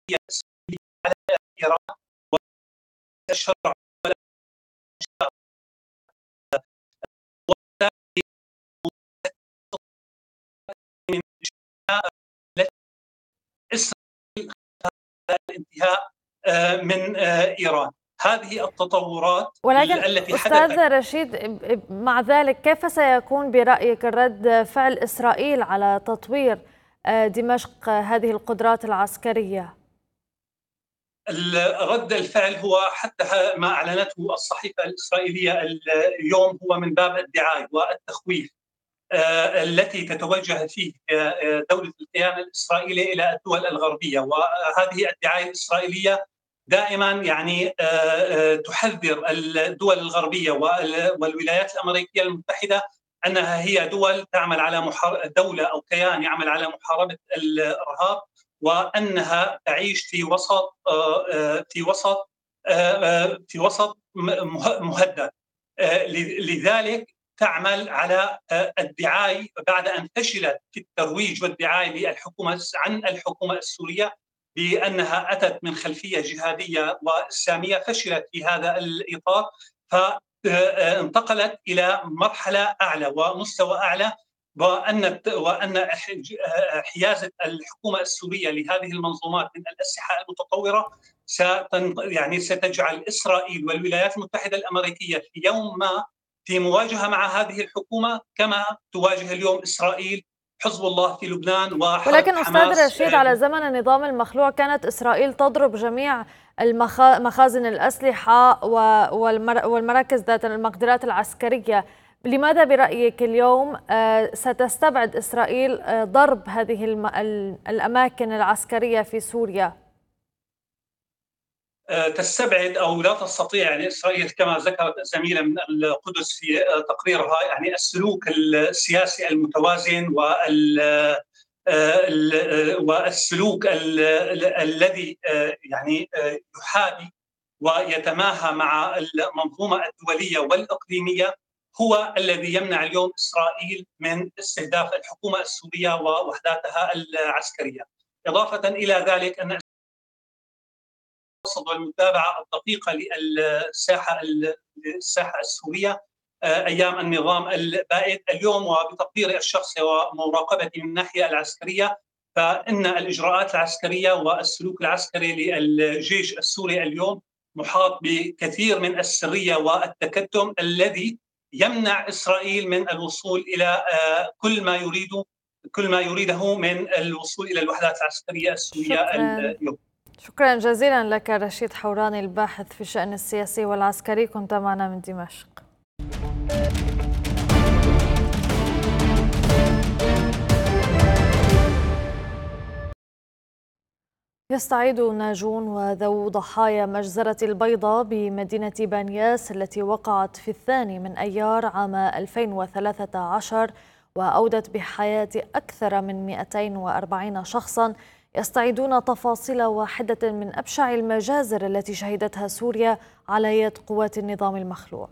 على إيران والشرع من إسرائيل الانتهاء من إيران. هذه التطورات ولكن التي حدثت. أستاذ رشيد، مع ذلك كيف سيكون برأيك رد فعل إسرائيل على تطوير دمشق هذه القدرات العسكرية؟ رد الفعل هو حتى ما أعلنته الصحيفة الإسرائيلية اليوم هو من باب الدعاية والتخويف التي تتوجه فيه دولة الكيان الإسرائيلي إلى الدول الغربية. وهذه الدعاية الإسرائيلية دائما يعني تحذر الدول الغربية والولايات الأمريكية المتحدة أنها هي دول تعمل على دولة أو كيان يعمل على محاربة الإرهاب، وأنها تعيش في وسط مهدد. لذلك تعمل على الدعاية بعد أن فشلت في الترويج والدعاية عن الحكومة السورية بأنها أتت من خلفية جهادية وإسلامية، فشلت في هذا الإطار فانتقلت إلى مرحلة أعلى ومستوى أعلى، وأن حيازة الحكومة السورية لهذه المنظومات من الأسلحة المتطورة ستجعل إسرائيل والولايات المتحدة الأمريكية في يوم ما في مواجهة مع هذه الحكومة كما تواجه اليوم إسرائيل حزب الله في لبنان وحركة ولكن حماس. أستاذ رشيد، على زمن النظام المخلوع كانت إسرائيل تضرب جميع مخازن الأسلحة والمراكز ذات المقدرات العسكرية. لماذا برأيك اليوم ستستبعد إسرائيل ضرب هذه الأماكن العسكرية في سوريا؟ تستبعد أو لا تستطيع يعني إسرائيل كما ذكرت زميلة من القدس في تقريرها يعني السلوك السياسي المتوازن والسلوك الذي يعني يحاذي ويتماهى مع المنظومة الدولية والإقليمية هو الذي يمنع اليوم إسرائيل من استهداف الحكومة السورية ووحداتها العسكرية. إضافة إلى ذلك أن والمتابعة الدقيقة للساحة السورية أيام النظام البائد. اليوم وبتقديري الشخصي ومراقبتي من الناحية العسكرية، فإن الإجراءات العسكرية والسلوك العسكري للجيش السوري اليوم محاط بكثير من السرية والتكتم الذي يمنع إسرائيل من الوصول إلى كل ما يريده من الوصول إلى الوحدات العسكرية السورية اليوم. شكرا جزيلا لك رشيد حوراني، الباحث في الشأن السياسي والعسكري، كنت معنا من دمشق. يستعيد ناجون وذو ضحايا مجزرة البيضاء بمدينة بانياس التي وقعت في 2 من أيار عام 2013 وأودت بحياة أكثر من 240 شخصاً، يستعيدون تفاصيل واحدة من أبشع المجازر التي شهدتها سوريا على يد قوات النظام المخلوع.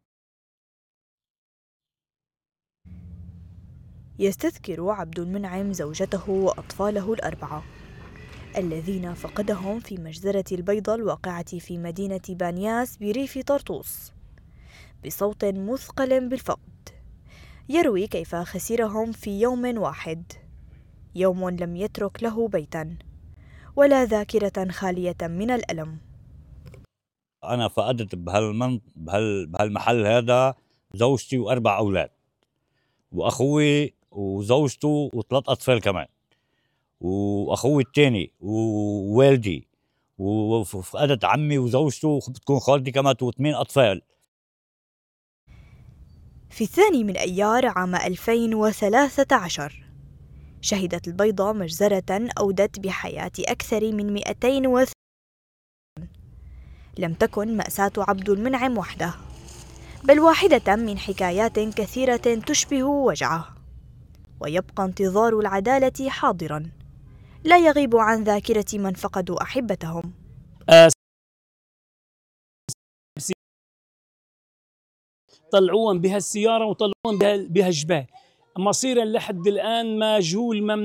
يستذكر عبد المنعم زوجته وأطفاله ال4 الذين فقدهم في مجزرة البيضاء الواقعة في مدينة بانياس بريف طرطوس بصوت مثقل بالفقد، يروي كيف خسرهم في يوم واحد، يوم لم يترك له بيتا ولا ذاكرة خالية من الألم. أنا فقدت بهالمحل هذا زوجتي و4 أولاد وأخوي وزوجته و3 أطفال كمان، وأخوي الثاني ووالدي، وفقدت عمي وزوجته بتكون خالتي كمان و8 أطفال. في 2 من أيار عام 2013 شهدت البيضاء مجزرة أودت بحياة أكثر من 200. لم تكن مأساة عبد المنعم وحده، بل واحدة من حكايات كثيرة تشبه وجعه، ويبقى انتظار العدالة حاضرا لا يغيب عن ذاكرة من فقدوا أحبتهم. طلعوهم بهالسيارة وطلعوهم بهالجبال، مصيرا لحد الآن مجهول.